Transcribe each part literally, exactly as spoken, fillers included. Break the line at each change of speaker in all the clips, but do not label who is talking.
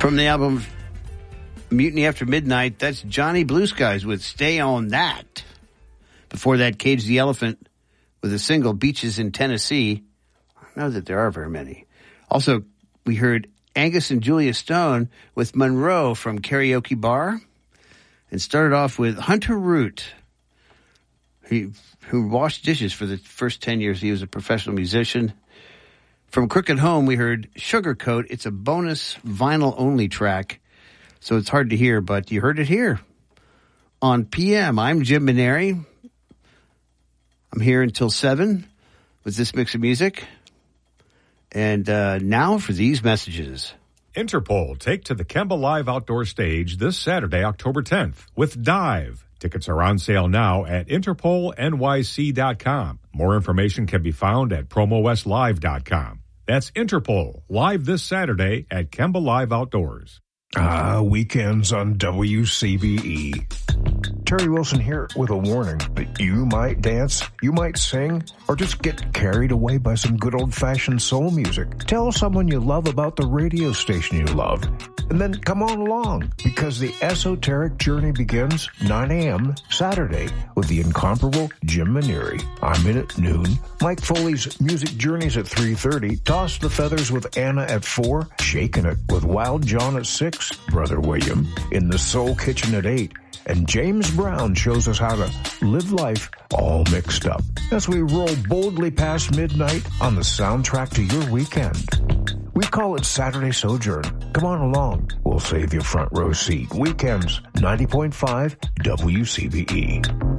From the album Mutiny After Midnight, that's Johnny Blue Skies with Stay On That. Before that, Cage the Elephant with a single, Beaches in Tennessee. I don't know that there are very many. Also, we heard Angus and Julia Stone with Monroe from Karaoke Bar. And started off with Hunter Root, he, who washed dishes for the first ten years. He was a professional musician. From Crooked Home, we heard Sugarcoat. It's a bonus vinyl-only track, so it's hard to hear, but you heard it here on P M. I'm Jim Maneri. I'm here until seven with this mix of music. And uh, now for these messages.
Interpol take to the Kemba Live Outdoor Stage this Saturday, October tenth, with Dive. Tickets are on sale now at interpol n y c dot com. More information can be found at promo west live dot com. That's Interpol, live this Saturday at Kemba Live Outdoors.
Ah, weekends on W C B E. Terry Wilson here with a warning that you might dance, you might sing, or just get carried away by some good old-fashioned soul music. Tell someone you love about the radio station you love, and then come on along, because the esoteric journey begins nine a.m. Saturday with the incomparable Jim Maneri. I'm in at noon. Mike Foley's Music Journeys at three thirty. Toss the Feathers with Anna at four. Shaking It with Wild John at six. Brother William in the Soul Kitchen at eight. And James Brown shows us how to live life all mixed up as we roll boldly past midnight on the soundtrack to your weekend. We call it Saturday Sojourn. Come on along. We'll save you front row seat. Weekends, ninety point five W C B E.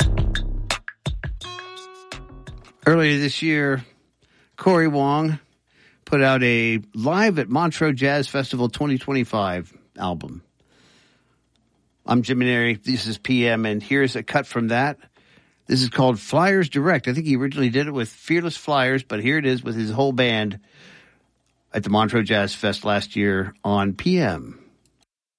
Earlier this year, Corey Wong put out a Live at Montreux Jazz Festival twenty twenty-five album. I'm Jim Maneri. This is P M, and here's a cut from that. This is called Flyers Direct. I think he originally did it with Fearless Flyers, but here it is with his whole band at the Montreux Jazz Fest last year on P M.